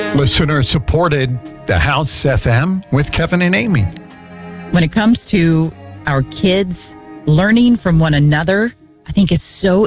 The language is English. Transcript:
Listener supported the House FM with Kevin and Amy. When it comes to our kids learning from one another, I think is so